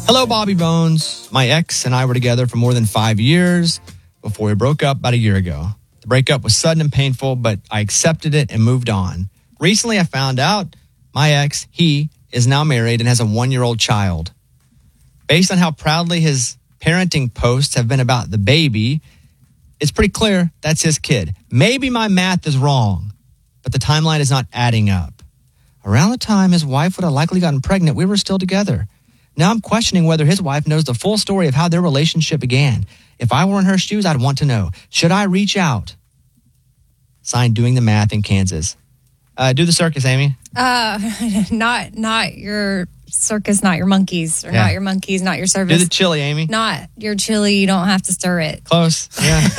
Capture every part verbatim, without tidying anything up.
Hello, Bobby Bones. My ex and I were together for more than five years before we broke up about a year ago. The breakup was sudden and painful, but I accepted it and moved on. Recently, I found out my ex, he, is now married and has a one-year-old child. Based on how proudly his parenting posts have been about the baby, it's pretty clear that's his kid. Maybe my math is wrong, but the timeline is not adding up. Around the time his wife would have likely gotten pregnant, we were still together. Now I'm questioning whether his wife knows the full story of how their relationship began. If I were in her shoes, I'd want to know. Should I reach out? Signed, Doing the Math in Kansas. Uh, do the circus, Amy. Uh, not not your circus, not your monkeys, or Yeah. not your monkeys, not your service. Do the chili, Amy. Not your chili. You don't have to stir it. Close. Yeah.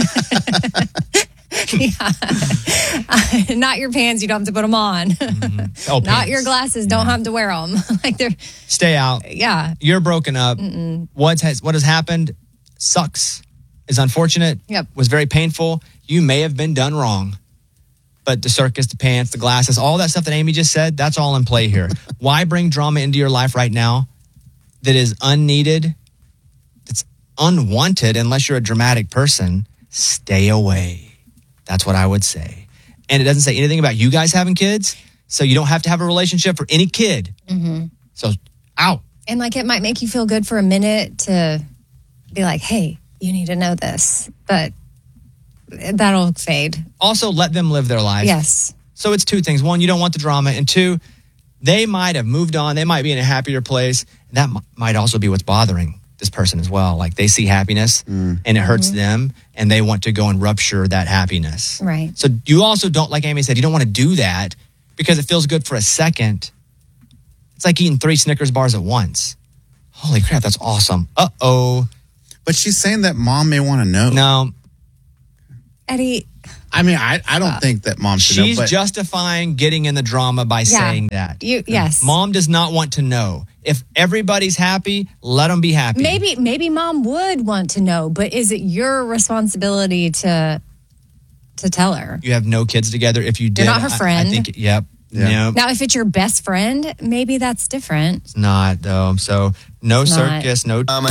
yeah. Uh, not your pants. You don't have to put them on. Mm-hmm. Oh, Not pants. your glasses. Don't Yeah. have to wear them. like they're. Stay out. Yeah. You're broken up. What has what has happened sucks. Is unfortunate. Yep. Was very painful. You may have been done wrong. But the circus, the pants, the glasses, all that stuff that Amy just said, that's all in play here. Why bring drama into your life right now that is unneeded? It's unwanted unless you're a dramatic person. Stay away. That's what I would say. And it doesn't say anything about you guys having kids, so you don't have to have a relationship for any kid. Mm-hmm. So, out. And like it might make you feel good for a minute to be like, hey, you need to know this. But that'll fade. Also, let them live their life. Yes. So it's two things. One, you don't want the drama. And two, they might have moved on. They might be in a happier place. That m- might also be what's bothering this person as well. Like they see happiness and it hurts Mm-hmm. them and they want to go and rupture that happiness. Right. So you also don't, like Amy said, you don't want to do that because it feels good for a second. It's like eating three Snickers bars at once. Holy crap, that's awesome. Uh-oh. But she's saying that mom may want to know. No, Eddie, I mean, I, I don't think that mom should she's know. But justifying getting in the drama by saying that. you yes. Mom does not want to know. If everybody's happy, let them be happy. Maybe maybe mom would want to know, but is it your responsibility to to tell her? You have no kids together. If you did, not her I- friend. I, think, yep. Yeah. No, Now, if it's your best friend, maybe that's different. it's not though. So no It's not. circus, no